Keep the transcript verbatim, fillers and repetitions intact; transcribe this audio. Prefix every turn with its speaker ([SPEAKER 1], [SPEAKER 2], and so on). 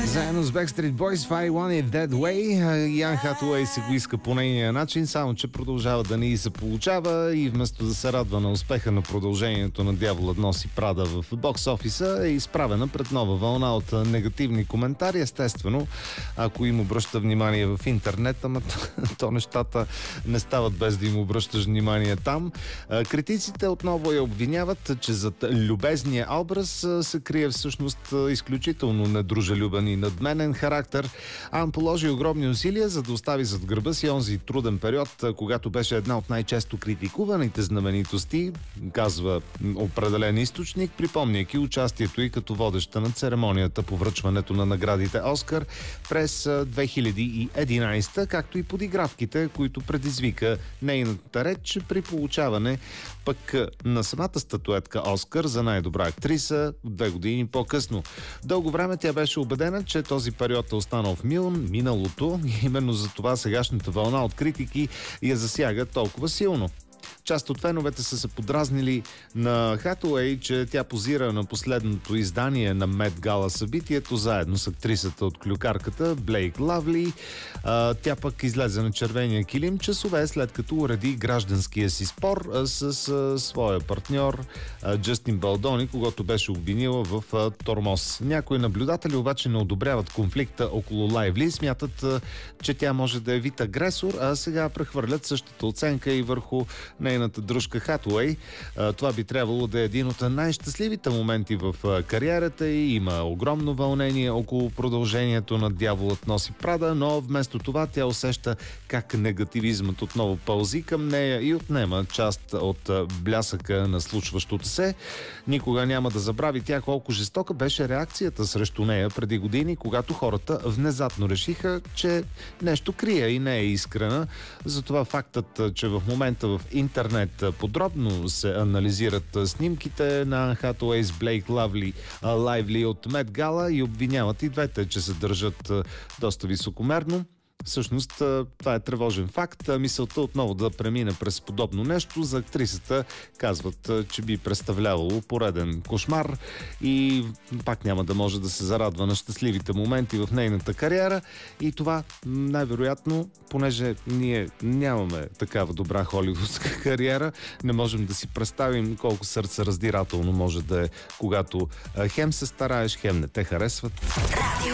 [SPEAKER 1] Заедно с Backstreet Boys, I Want It That Way. Ян Хатуей се го иска по нейния начин, само че продължава да не й се получава и вместо да се радва на успеха на продължението на Дяволът носи Прада в бокс офиса, е изправена пред нова вълна от негативни коментари. Естествено, ако им обръща внимание в интернет, ама то, то нещата не стават без да им обръщаш внимание там. Критиците отново я обвиняват, че зад любезния образ се крие всъщност изключително недружелюбен и надменен характер. Ан положи огромни усилия, за да остави зад гърба си онзи труден период, когато беше една от най-често критикуваните знаменитости, казва определен източник, припомняйки участието й като водеща на церемонията по връчването на наградите Оскар през две хиляди и единадесета, както и подигравките, които предизвика нейната реч при получаване пък на самата статуетка Оскар за най-добра актриса две години по-късно. Дълго време тя беше убедена, че този период е останал в мил, миналото и именно за това сегашната вълна от критики я засяга толкова силно. Част от феновете са се подразнили на Хатуей, че тя позира на последното издание на Мет Гала събитието заедно с актрисата от Клюкарката Блейк Лавли. А, тя пък излезе на червения килим часове след като уреди гражданския си спор а, с а, своя партньор а, Джастин Балдони, когато беше обвинила в а, тормоз. Някои наблюдатели обаче не одобряват конфликта около Лайвли, смятат, а, че тя може да е вид агресор, а сега прехвърлят същата оценка и върху нейната дружка Хатуей. Това би трябвало да е един от най-щастливите моменти в кариерата и има огромно вълнение около продължението на Дяволът носи Прада, но вместо това тя усеща как негативизмът отново пълзи към нея и отнема част от блясъка на случващото се. Никога няма да забрави тя колко жестока беше реакцията срещу нея преди години, когато хората внезапно решиха, че нещо крие и не е искрена. Затова фактът, че в момента в интернет подробно се анализират снимките на Хатуей с Блейк Лавли, Лайвли от Мет Гала и обвиняват и двете, че се държат доста високомерно. Всъщност, това е тревожен факт. Мисълта отново да премине през подобно нещо за актрисата казват, че би представлявало пореден кошмар и пак няма да може да се зарадва на щастливите моменти в нейната кариера и това най-вероятно, понеже ние нямаме такава добра холивудска кариера, не можем да си представим колко сърце раздирателно може да е, когато хем се стараеш, хем не те харесват.
[SPEAKER 2] Радио